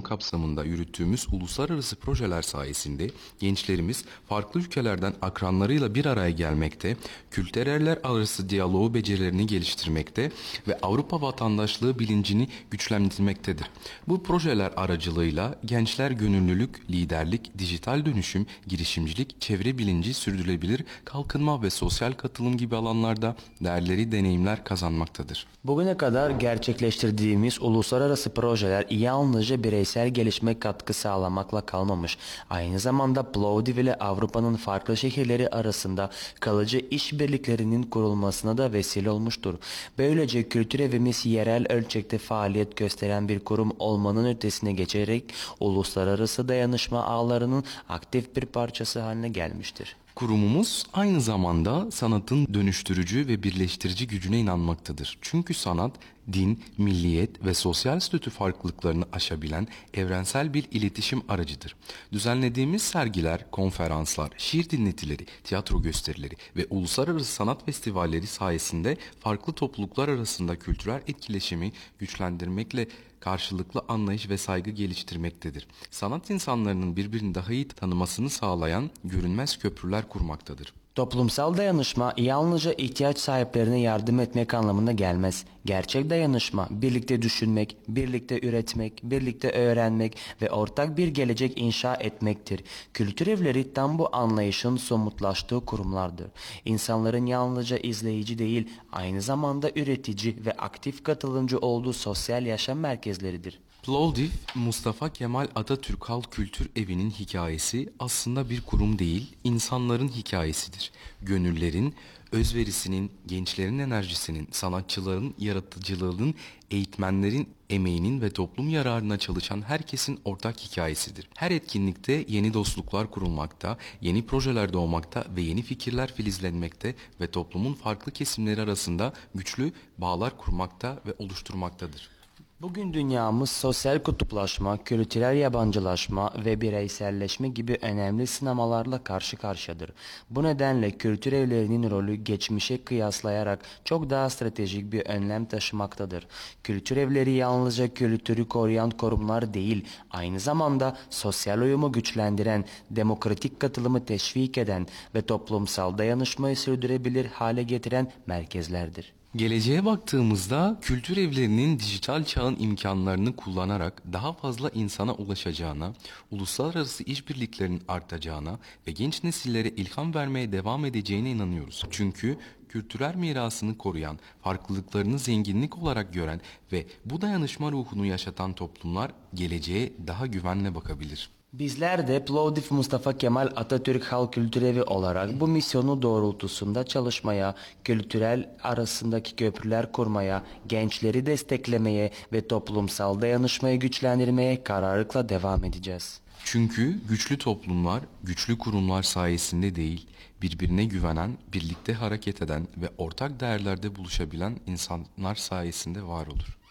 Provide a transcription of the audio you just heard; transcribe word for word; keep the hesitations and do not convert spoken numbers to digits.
kapsamında yürüttüğümüz uluslararası projeler sayesinde gençlerimiz farklı ülkelerden akranlarıyla bir araya gelmekte, kültürler arası diyaloğu becerilerini geliştirmekte ve Avrupa vatandaşlığı bilincini güçlendirmektedir. Bu projeler aracılığıyla gençler gönüllülük, liderlik, dijital dönüşüm, girişimcilik, çevre bilinci, sürdürülebilir kalkınma ve sosyal katılım gibi alanlarda değerleri deneyimler kazanmaktadır. Bugüne kadar gerçekleştirdiğimiz uluslararası projeler yalnızca bireysel gelişme katkı sağlamakla kalmamış. Aynı zamanda Plovdiv ile Avrupa'nın farklı şehirleri arasında kalıcı işbirliklerinin kurulmasına da vesile olmuştur. Böylece kültür evimiz yerel ölçekte faaliyet gösteren bir kurum olmanın ötesine geçerek uluslararası dayanışma ağlarının aktif bir parçası haline gelmiştir. Kurumumuz aynı zamanda sanatın dönüştürücü ve birleştirici gücüne inanmaktadır. Çünkü sanat, din, milliyet ve sosyal statü farklılıklarını aşabilen evrensel bir iletişim aracıdır. Düzenlediğimiz sergiler, konferanslar, şiir dinletileri, tiyatro gösterileri ve uluslararası sanat festivalleri sayesinde farklı topluluklar arasında kültürel etkileşimi güçlendirmekle karşılıklı anlayış ve saygı geliştirmektedir. Sanat insanlarının birbirini daha iyi tanımasını sağlayan görünmez köprüler kurmaktadır. Toplumsal dayanışma yalnızca ihtiyaç sahiplerine yardım etmek anlamına gelmez. Gerçek dayanışma birlikte düşünmek, birlikte üretmek, birlikte öğrenmek ve ortak bir gelecek inşa etmektir. Kültür evleri tam bu anlayışın somutlaştığı kurumlardır. İnsanların yalnızca izleyici değil, aynı zamanda üretici ve aktif katılımcı olduğu sosyal yaşam merkezleridir. Plovdiv, Mustafa Kemal Atatürk Halk Kültür Evi'nin hikayesi aslında bir kurum değil, insanların hikayesidir. Gönüllerin, özverisinin, gençlerin enerjisinin, sanatçıların yaratıcılığının, eğitmenlerin emeğinin ve toplum yararına çalışan herkesin ortak hikayesidir. Her etkinlikte yeni dostluklar kurulmakta, yeni projeler doğmakta ve yeni fikirler filizlenmekte ve toplumun farklı kesimleri arasında güçlü bağlar kurmakta ve oluşturmaktadır. Bugün dünyamız sosyal kutuplaşma, kültürel yabancılaşma ve bireyselleşme gibi önemli sınamalarla karşı karşıyadır. Bu nedenle kültür evlerinin rolü geçmişe kıyaslayarak çok daha stratejik bir önlem taşımaktadır. Kültür evleri yalnızca kültürü koruyan kurumlar değil, aynı zamanda sosyal uyumu güçlendiren, demokratik katılımı teşvik eden ve toplumsal dayanışmayı sürdürebilir hale getiren merkezlerdir. Geleceğe baktığımızda kültür evlerinin dijital çağın imkanlarını kullanarak daha fazla insana ulaşacağına, uluslararası işbirliklerinin artacağına ve genç nesillere ilham vermeye devam edeceğine inanıyoruz. Çünkü kültürel mirasını koruyan, farklılıklarını zenginlik olarak gören ve bu dayanışma ruhunu yaşatan toplumlar geleceğe daha güvenle bakabilir. Bizler de Plovdiv Mustafa Kemal Atatürk Halk Kültür Evi olarak bu misyonu doğrultusunda çalışmaya, kültürel arasındaki köprüler kurmaya, gençleri desteklemeye ve toplumsal dayanışmayı güçlendirmeye kararlılıkla devam edeceğiz. Çünkü güçlü toplumlar, güçlü kurumlar sayesinde değil, birbirine güvenen, birlikte hareket eden ve ortak değerlerde buluşabilen insanlar sayesinde var olur.